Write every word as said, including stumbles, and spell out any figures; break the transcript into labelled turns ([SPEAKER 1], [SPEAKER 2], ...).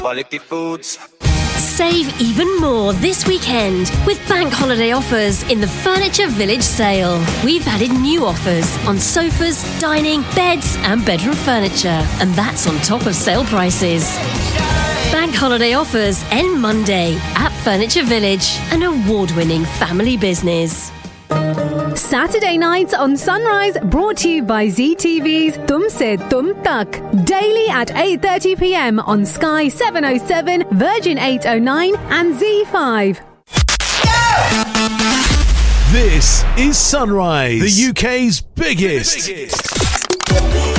[SPEAKER 1] Quality Foods.
[SPEAKER 2] Save even more this weekend with bank holiday offers in the Furniture Village sale. We've added new offers on sofas, dining, beds and bedroom furniture. And that's on top of sale prices. Bank holiday offers end Monday at Furniture Village, an award-winning family business.
[SPEAKER 3] Saturday nights on Sunrise, brought to you by Z T V's Tum Se Tum Tak. Daily at eight thirty p m on Sky seven oh seven, Virgin eight oh nine and Z five.
[SPEAKER 4] This is Sunrise, the U K's biggest.
[SPEAKER 1] biggest.